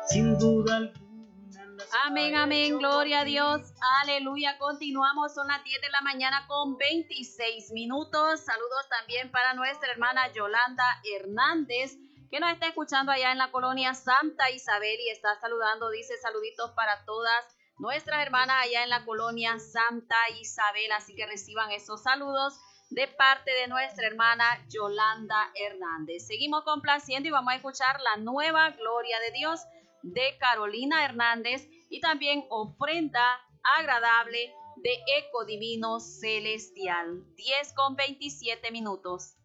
sin duda alguna. Amén, amén, gloria a Dios, aleluya. Continuamos, son las 10 de la mañana con 26 minutos. Saludos también para nuestra hermana Yolanda Hernández, que nos está escuchando allá en la colonia Santa Isabel y está saludando, dice saluditos para todas nuestras hermanas allá en la colonia Santa Isabel, así que reciban esos saludos de parte de nuestra hermana Yolanda Hernández. Seguimos complaciendo y vamos a escuchar la nueva Gloria de Dios de Carolina Hernández y también Ofrenda Agradable de Eco Divino Celestial. 10 con 27 minutos.